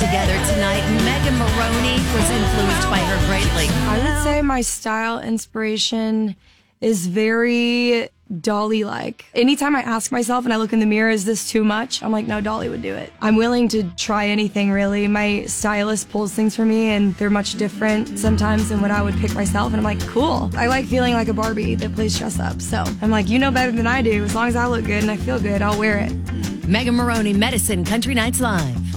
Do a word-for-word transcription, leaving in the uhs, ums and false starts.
together tonight. Megan Moroney was influenced by her greatly. I would say my style inspiration is very Dolly-like. Anytime I ask myself and I look in the mirror, is this too much? I'm like, no, Dolly would do it. I'm willing to try anything, really. My stylist pulls things for me, and they're much different sometimes than what I would pick myself. And I'm like, cool. I like feeling like a Barbie that plays dress up. So I'm like, you know better than I do. As long as I look good and I feel good, I'll wear it. Megan Moroney, Medicine Country Nights Live.